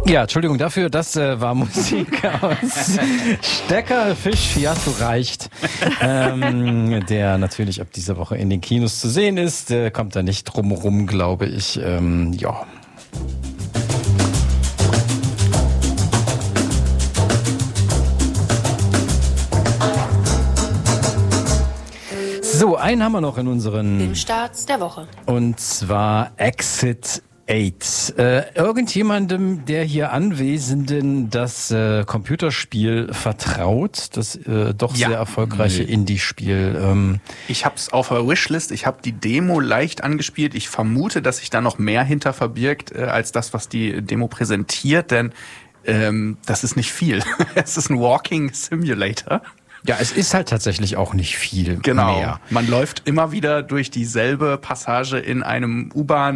Ja, Entschuldigung dafür, das war Musik aus Stecker, Fisch, Fiasko reicht, der natürlich ab dieser Woche in den Kinos zu sehen ist, kommt da nicht drum rum, glaube ich, ja. So, einen haben wir noch in unseren Filmstarts der Woche. Und zwar Exit 8. Irgendjemandem der hier Anwesenden das Computerspiel vertraut, das doch sehr erfolgreiche Indie-Spiel. Ich habe es auf der Wishlist, ich habe die Demo leicht angespielt. Ich vermute, dass sich da noch mehr hinter verbirgt, als das, was die Demo präsentiert, denn das ist nicht viel. Es ist ein Walking Simulator. Ja, es ist halt tatsächlich auch nicht viel mehr. Man läuft immer wieder durch dieselbe Passage in einem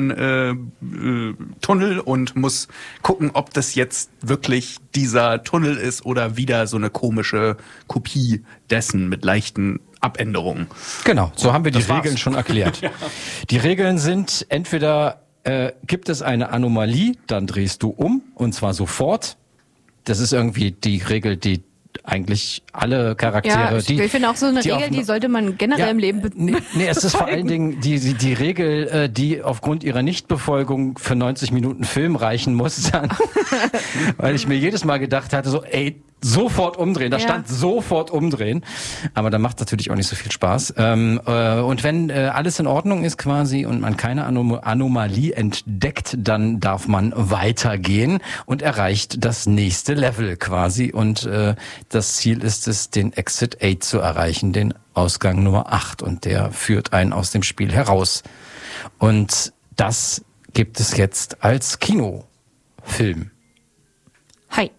U-Bahn-Tunnel und muss gucken, ob das jetzt wirklich dieser Tunnel ist oder wieder so eine komische Kopie dessen mit leichten Abänderungen. Genau, so haben wir die Regeln schon erklärt. Die Regeln sind entweder gibt es eine Anomalie, dann drehst du um und zwar sofort. Das ist irgendwie die Regel, die eigentlich alle Charaktere, ich finde auch so eine Regel, die sollte man generell im Leben Nee, es ist vor allen Dingen die Regel, die aufgrund ihrer Nichtbefolgung für 90 Minuten Film reichen muss, dann, weil ich mir jedes Mal gedacht hatte, so, sofort umdrehen. Da stand sofort umdrehen. Aber dann macht es natürlich auch nicht so viel Spaß. Und wenn alles in Ordnung ist quasi und man keine Anomalie entdeckt, dann darf man weitergehen und erreicht das nächste Level quasi. Und das Ziel ist es, den Exit 8 zu erreichen, den Ausgang Nummer 8. Und der führt einen aus dem Spiel heraus. Und das gibt es jetzt als Kinofilm. Hi.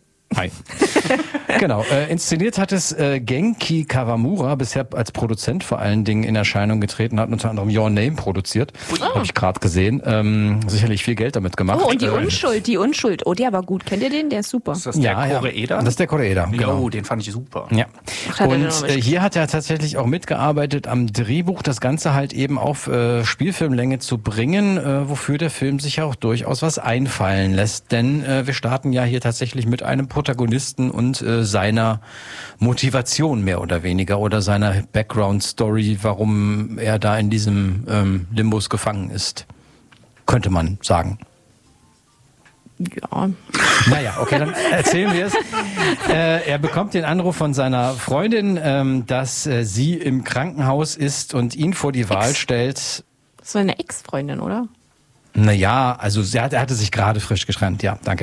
Genau, inszeniert hat es Genki Kawamura, bisher als Produzent vor allen Dingen in Erscheinung getreten, hat unter anderem Your Name produziert, habe ich gerade gesehen, sicherlich viel Geld damit gemacht. Oh, und die Unschuld, oh, der war gut, kennt ihr den? Der ist super. Ist das der Koreeda? Das ist der Koreeda, genau. Den fand ich super. Ja. Und hier hat er tatsächlich auch mitgearbeitet am Drehbuch, das Ganze halt eben auf Spielfilmlänge zu bringen, wofür der Film sich ja auch durchaus was einfallen lässt, denn wir starten ja hier tatsächlich mit einem Protagonisten und seiner Motivation mehr oder weniger oder seiner Background-Story, warum er da in diesem Limbus gefangen ist. Könnte man sagen. Ja. Naja, okay, dann erzählen wir es. Er bekommt den Anruf von seiner Freundin, dass sie im Krankenhaus ist und ihn vor die Wahl stellt. Das ist seine Ex-Freundin, oder? Naja, also er hatte sich gerade frisch getrennt, ja, danke.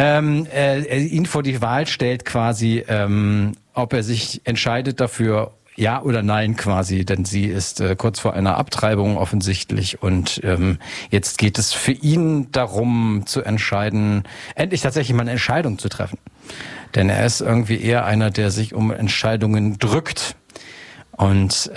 Ihn vor die Wahl stellt quasi, ob er sich entscheidet dafür, ja oder nein quasi, denn sie ist kurz vor einer Abtreibung offensichtlich und jetzt geht es für ihn darum zu entscheiden, endlich tatsächlich mal eine Entscheidung zu treffen. Denn er ist irgendwie eher einer, der sich um Entscheidungen drückt und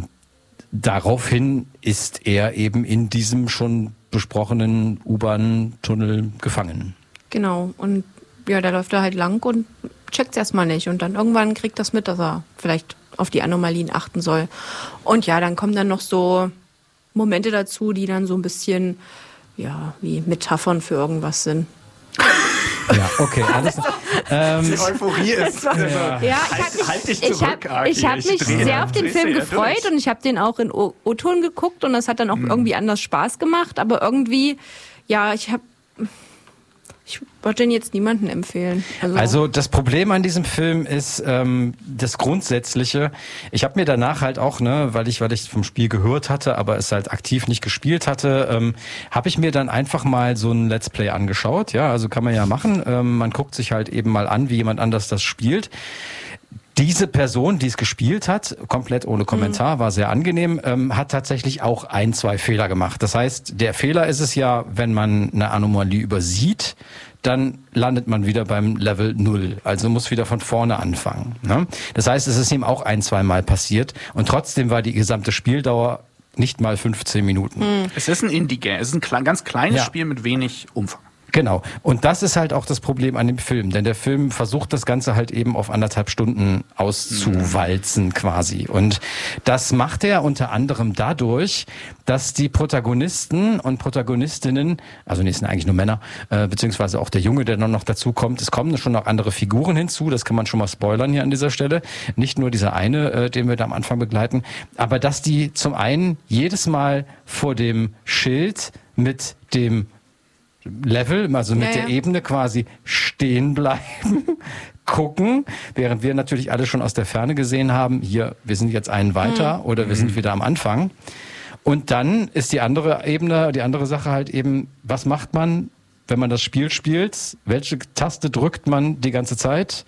daraufhin ist er eben in diesem schon besprochenen U-Bahn-Tunnel gefangen. Genau, und ja, da läuft er halt lang und checkt's erstmal nicht und dann irgendwann kriegt das mit, dass er vielleicht auf die Anomalien achten soll. Und ja, dann kommen dann noch so Momente dazu, die dann so ein bisschen, ja, wie Metaphern für irgendwas sind. Ja, okay, alles. Die Euphorie ist. Halt dich zurück, ich hab mich sehr auf den Film gefreut und ich habe den auch in O-Ton geguckt und das hat dann auch irgendwie anders Spaß gemacht, aber irgendwie, ja, ich wollte den jetzt niemandem empfehlen. Also das Problem an diesem Film ist das Grundsätzliche. Ich habe mir danach halt auch, weil ich vom Spiel gehört hatte, aber es halt aktiv nicht gespielt hatte, habe ich mir dann einfach mal so ein Let's Play angeschaut. Ja, also kann man ja machen. Man guckt sich halt eben mal an, wie jemand anders das spielt. Diese Person, die es gespielt hat, komplett ohne Kommentar, war sehr angenehm, hat tatsächlich auch 1-2 Fehler gemacht. Das heißt, der Fehler ist es ja, wenn man eine Anomalie übersieht, dann landet man wieder beim Level 0. Also muss wieder von vorne anfangen. Ne? Das heißt, es ist ihm auch 1-2 Mal passiert und trotzdem war die gesamte Spieldauer nicht mal 15 Minuten. Es ist ein Indie-Game, es ist ein ganz kleines Spiel mit wenig Umfang. Genau. Und das ist halt auch das Problem an dem Film. Denn der Film versucht das Ganze halt eben auf 1,5 Stunden auszuwalzen quasi. Und das macht er unter anderem dadurch, dass die Protagonisten und Protagonistinnen, also nee, es sind eigentlich nur Männer, beziehungsweise auch der Junge, der noch dazu kommt, es kommen schon noch andere Figuren hinzu, das kann man schon mal spoilern hier an dieser Stelle. Nicht nur dieser eine, den wir da am Anfang begleiten, aber dass die zum einen jedes Mal vor dem Schild mit dem Level, also mit der Ebene quasi stehen bleiben, gucken, während wir natürlich alle schon aus der Ferne gesehen haben, hier, wir sind jetzt einen weiter oder wir sind wieder am Anfang. Und dann ist die andere Ebene, die andere Sache halt eben, was macht man, wenn man das Spiel spielt? Welche Taste drückt man die ganze Zeit?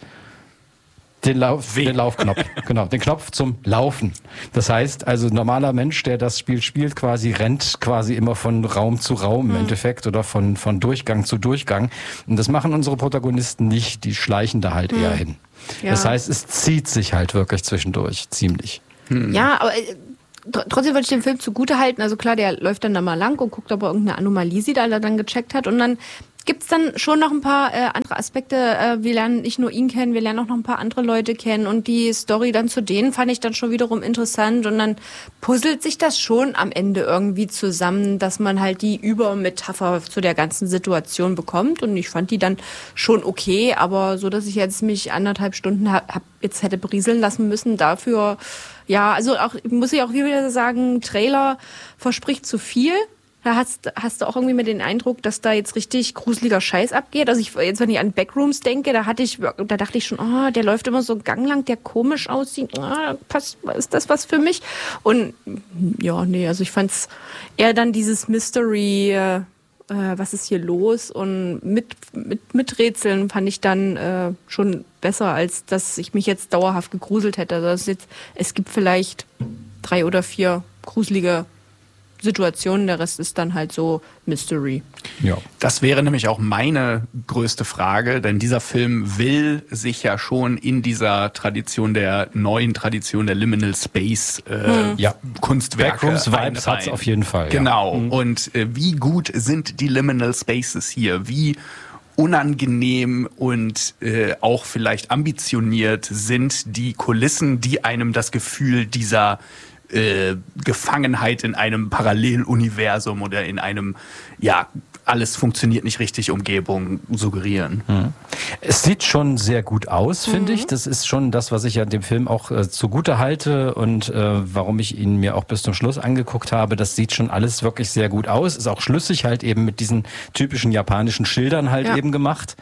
Den Laufknopf, genau, den Knopf zum Laufen. Das heißt, also normaler Mensch, der das Spiel spielt, rennt quasi immer von Raum zu Raum im Endeffekt oder von Durchgang zu Durchgang. Und das machen unsere Protagonisten nicht, die schleichen da halt eher hin. Ja. Das heißt, es zieht sich halt wirklich zwischendurch ziemlich. Ja, aber trotzdem würde ich den Film zugute halten. Also klar, der läuft dann da mal lang und guckt, ob er irgendeine Anomalie sieht, die er dann gecheckt hat. Und dann gibt's dann schon noch ein paar andere Aspekte. Wir lernen nicht nur ihn kennen, wir lernen auch noch ein paar andere Leute kennen. Und die Story dann zu denen fand ich dann schon wiederum interessant. Und dann puzzelt sich das schon am Ende irgendwie zusammen, dass man halt die Übermetapher zu der ganzen Situation bekommt. Und ich fand die dann schon okay, aber so, dass ich jetzt mich 1,5 Stunden jetzt hätte berieseln lassen müssen dafür. Ja, also auch muss ich auch wieder sagen, Trailer verspricht zu viel. Da hast du auch irgendwie mit den Eindruck, dass da jetzt richtig gruseliger Scheiß abgeht. Also wenn ich an Backrooms denke, da dachte ich schon, der läuft immer so Gang lang, der komisch aussieht. Ist das was für mich? Und ja, nee, also ich fand's eher dann dieses Mystery, was ist hier los? Und mit Rätseln fand ich dann schon besser, als dass ich mich jetzt dauerhaft gegruselt hätte. Also es gibt vielleicht 3 oder 4 gruselige Situationen, der Rest ist dann halt so Mystery. Ja. Das wäre nämlich auch meine größte Frage, denn dieser Film will sich ja schon in dieser neuen Tradition der Liminal Space Kunstwerke Backrooms-Vibes hat's auf jeden Fall. Genau. Ja. Und wie gut sind die Liminal Spaces hier? Wie unangenehm und auch vielleicht ambitioniert sind die Kulissen, die einem das Gefühl dieser Gefangenheit in einem Paralleluniversum oder in einem, alles funktioniert nicht richtig Umgebung suggerieren. Es sieht schon sehr gut aus, finde ich. Das ist schon das, was ich ja dem Film auch zugute halte und warum ich ihn mir auch bis zum Schluss angeguckt habe. Das sieht schon alles wirklich sehr gut aus. Ist auch schlüssig halt eben mit diesen typischen japanischen Schildern halt eben gemacht.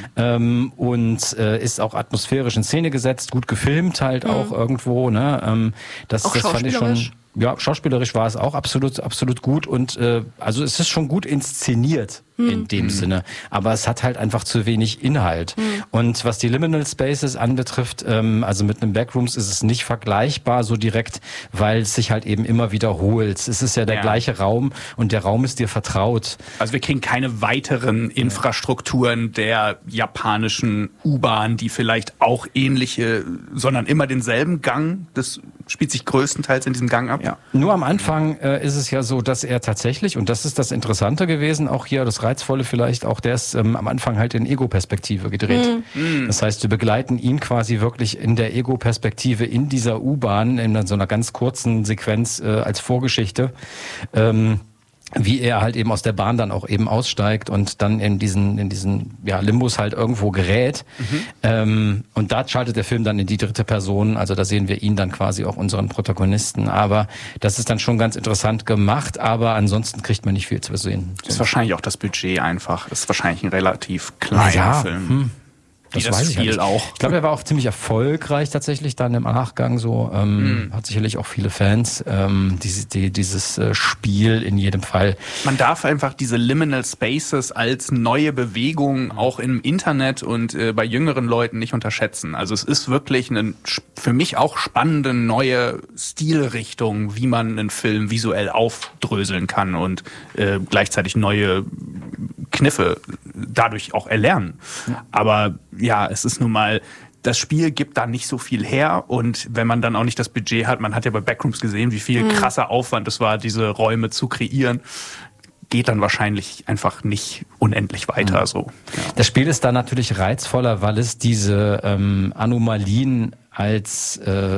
Und ist auch atmosphärisch in Szene gesetzt, gut gefilmt halt auch irgendwo. Ne? Das fand ich schon. Ja, schauspielerisch war es auch absolut gut und also es ist schon gut inszeniert in dem Sinne, aber es hat halt einfach zu wenig Inhalt. Und was die Liminal Spaces anbetrifft, also mit einem Backrooms ist es nicht vergleichbar so direkt, weil es sich halt eben immer wiederholt. Es ist ja der gleiche Raum und der Raum ist dir vertraut. Also wir kriegen keine weiteren Infrastrukturen der japanischen U-Bahn, die vielleicht auch ähnliche, sondern immer denselben Gang. Das spielt sich größtenteils in diesem Gang ab. Ja. Nur am Anfang ist es ja so, dass er tatsächlich, und das ist das Interessante gewesen, auch hier das Reizvolle vielleicht auch, der ist am Anfang halt in Ego-Perspektive gedreht. Das heißt, wir begleiten ihn quasi wirklich in der Ego-Perspektive in dieser U-Bahn, in so einer ganz kurzen Sequenz als Vorgeschichte. Wie er halt eben aus der Bahn dann auch eben aussteigt und dann in diesen Limbus halt irgendwo gerät. Und da schaltet der Film dann in die dritte Person, also da sehen wir ihn dann quasi auch unseren Protagonisten. Aber das ist dann schon ganz interessant gemacht, aber ansonsten kriegt man nicht viel zu sehen. Das ist wahrscheinlich auch das Budget einfach. Das ist wahrscheinlich ein relativ kleiner Film. Das weiß ich nicht. Auch. Ich glaube, er war auch ziemlich erfolgreich tatsächlich dann im Nachgang so. Hat sicherlich auch viele Fans. Dieses Spiel in jedem Fall. Man darf einfach diese Liminal Spaces als neue Bewegung auch im Internet und bei jüngeren Leuten nicht unterschätzen. Also es ist wirklich eine für mich auch spannende neue Stilrichtung, wie man einen Film visuell aufdröseln kann und gleichzeitig neue Kniffe dadurch auch erlernen. Aber ja, es ist nun mal, das Spiel gibt da nicht so viel her und wenn man dann auch nicht das Budget hat, man hat ja bei Backrooms gesehen, wie viel krasser Aufwand es war, diese Räume zu kreieren. geht dann wahrscheinlich einfach nicht unendlich weiter. So. Ja. Das Spiel ist dann natürlich reizvoller, weil es diese Anomalien als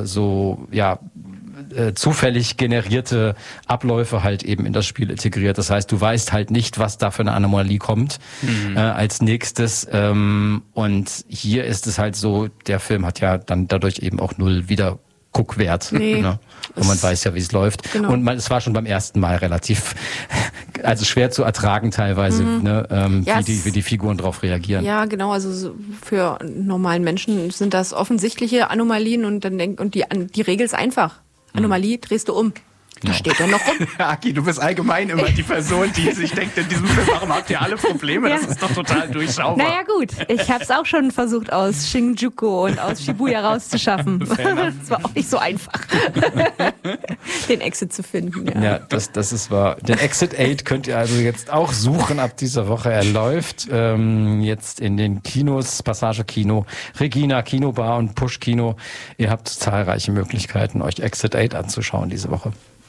zufällig generierte Abläufe halt eben in das Spiel integriert. Das heißt, du weißt halt nicht, was da für eine Anomalie kommt als nächstes. Und hier ist es halt so, der Film hat ja dann dadurch eben auch null Wiederguckwert. Nee. Ne? Und man weiß ja, wie es läuft. Genau. Und es war schon beim ersten Mal relativ, also schwer zu ertragen teilweise, wie die Figuren drauf reagieren. Ja, genau. Also so für normalen Menschen sind das offensichtliche Anomalien und die Regel ist einfach. Anomalie drehst du um. Da steht er noch rum. Aki, du bist allgemein immer die Person, die sich denkt, in diesem Film, warum habt ihr alle Probleme? Das ist doch total durchschaubar. Naja gut, ich habe es auch schon versucht, aus Shinjuku und aus Shibuya rauszuschaffen. Das war auch nicht so einfach, den Exit zu finden. Ja, das ist wahr. Den Exit 8 könnt ihr also jetzt auch suchen ab dieser Woche. Er läuft jetzt in den Kinos, Passage Kino, Regina Kinobar und Push Kino. Ihr habt zahlreiche Möglichkeiten, euch Exit 8 anzuschauen diese Woche.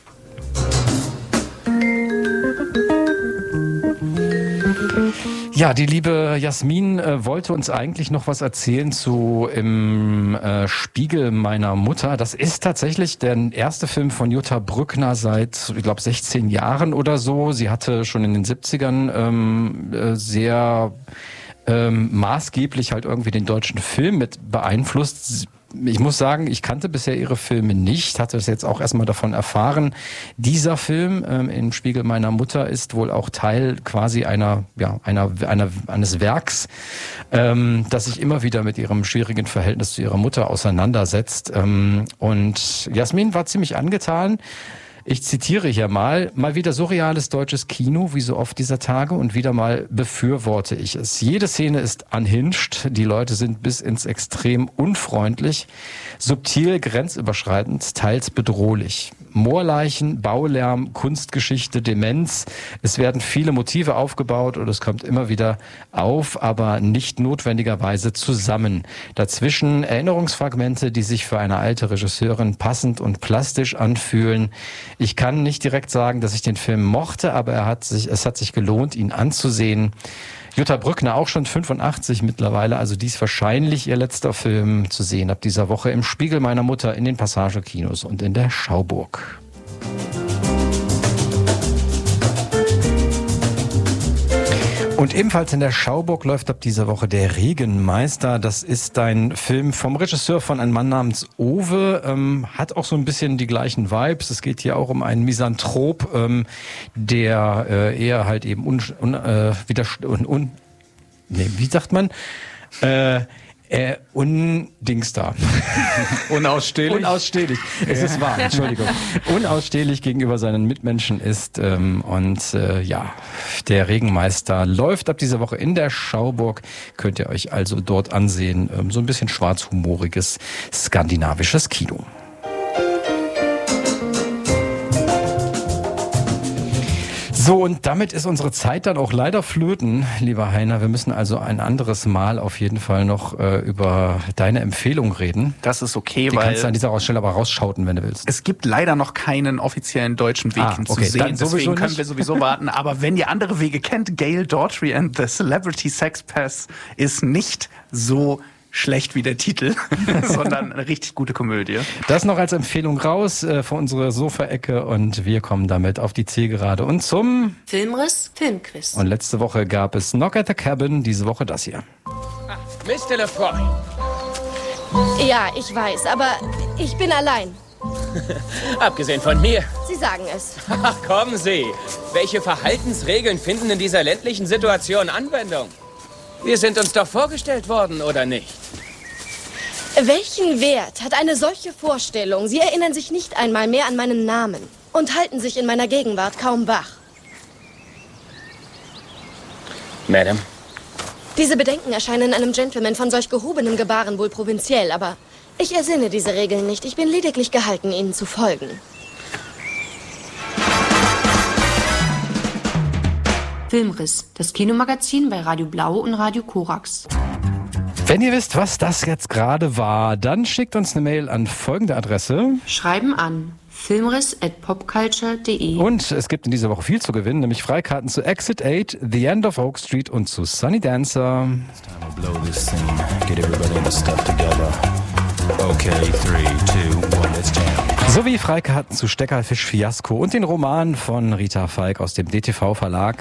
Ja, die liebe Jasmin wollte uns eigentlich noch was erzählen zu im Spiegel meiner Mutter. Das ist tatsächlich der erste Film von Jutta Brückner seit, ich glaube, 16 Jahren oder so. Sie hatte schon in den 70ern sehr maßgeblich halt irgendwie den deutschen Film mit beeinflusst. Ich muss sagen, ich kannte bisher ihre Filme nicht, hatte es jetzt auch erstmal davon erfahren. Dieser Film im Spiegel meiner Mutter ist wohl auch Teil quasi eines Werks, das sich immer wieder mit ihrem schwierigen Verhältnis zu ihrer Mutter auseinandersetzt. Und Jasmin war ziemlich angetan. Ich zitiere hier mal wieder surreales deutsches Kino, wie so oft dieser Tage, und wieder mal befürworte ich es. Jede Szene ist unhinged, die Leute sind bis ins Extrem unfreundlich, subtil, grenzüberschreitend, teils bedrohlich. Moorleichen, Baulärm, Kunstgeschichte, Demenz, es werden viele Motive aufgebaut und es kommt immer wieder auf, aber nicht notwendigerweise zusammen. Dazwischen Erinnerungsfragmente, die sich für eine alte Regisseurin passend und plastisch anfühlen. Ich kann nicht direkt sagen, dass ich den Film mochte, aber es hat sich gelohnt, ihn anzusehen. Jutta Brückner, auch schon 85 mittlerweile, also dies wahrscheinlich ihr letzter Film zu sehen ab dieser Woche im Spiegel meiner Mutter, in den Passage-Kinos und in der Schauburg. Und ebenfalls in der Schauburg läuft ab dieser Woche Der Regenmeister. Das ist ein Film vom Regisseur von Ein Mann namens Owe. Hat auch so ein bisschen die gleichen Vibes. Es geht hier auch um einen Misanthrop, der eher halt eben wie sagt man? Undings da. Unausstehlich. Unausstehlich. Es ist wahr, Entschuldigung. Unausstehlich gegenüber seinen Mitmenschen ist. Der Regenmeister läuft ab dieser Woche in der Schauburg. Könnt ihr euch also dort ansehen. So ein bisschen schwarzhumoriges skandinavisches Kino. So, und damit ist unsere Zeit dann auch leider flöten, lieber Heiner. Wir müssen also ein anderes Mal auf jeden Fall noch über deine Empfehlung reden. Das ist okay, Die weil kannst du an dieser Stelle aber rausschauten, wenn du willst. es gibt leider noch keinen offiziellen deutschen Weg Okay, hinzusehen. dann sowieso Deswegen können nicht. wir sowieso warten. Aber wenn ihr andere Wege kennt, Gail Daughtry and the Celebrity Sex Pass ist nicht so schlecht wie der Titel, sondern eine richtig gute Komödie. Das noch als Empfehlung raus von unserer Sofaecke und wir kommen damit auf die Zielgerade und zum Filmriss, Filmquiz. Und letzte Woche gab es Knock at the Cabin, diese Woche das hier. Mr. Lefroy. Ja, ich weiß, aber ich bin allein. Abgesehen von mir. Sie sagen es. Ach, kommen Sie. Welche Verhaltensregeln finden in dieser ländlichen Situation Anwendung? Wir sind uns doch vorgestellt worden, oder nicht? Welchen Wert hat eine solche Vorstellung? Sie erinnern sich nicht einmal mehr an meinen Namen und halten sich in meiner Gegenwart kaum wach. Madame. Diese Bedenken erscheinen einem Gentleman von solch gehobenem Gebaren wohl provinziell, aber ich ersinne diese Regeln nicht. Ich bin lediglich gehalten, ihnen zu folgen. Filmriss, das Kinomagazin bei Radio Blau und Radio Korax. Wenn ihr wisst, was das jetzt gerade war, dann schickt uns eine Mail an folgende Adresse. Schreiben an filmriss@popculture.de. Und es gibt in dieser Woche viel zu gewinnen, nämlich Freikarten zu Exit 8, The End of Oak Street und zu Sunny Dancer. Okay, 3, 2, 1, let's jam. Sowie Freikarten zu Steckerfisch Fiasko und den Roman von Rita Falk aus dem DTV Verlag.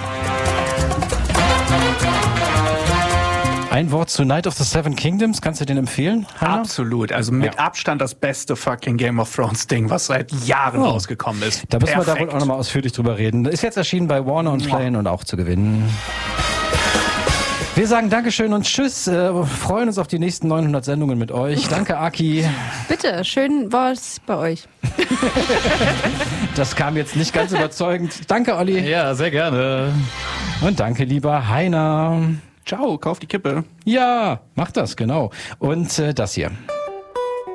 Ein Wort zu Night of the Seven Kingdoms. Kannst du den empfehlen, Hanna? Absolut. Also mit Abstand das beste fucking Game of Thrones Ding, was seit Jahren rausgekommen ist. Da müssen wir da wohl auch nochmal ausführlich drüber reden. Ist jetzt erschienen bei Warner und Plane und auch zu gewinnen. Wir sagen Dankeschön und Tschüss. Freuen uns auf die nächsten 900 Sendungen mit euch. Danke, Aki. Bitte, schön war's bei euch. Das kam jetzt nicht ganz überzeugend. Danke, Olli. Ja, sehr gerne. Und danke, lieber Heiner. Ciao, kauf die Kippe. Ja, mach das, genau. Und das hier.